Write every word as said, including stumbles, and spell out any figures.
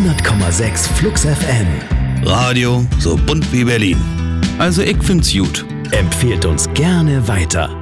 hundert Komma sechs Flux F M. Radio so bunt wie Berlin. Also ich find's gut. Empfehlt uns gerne weiter.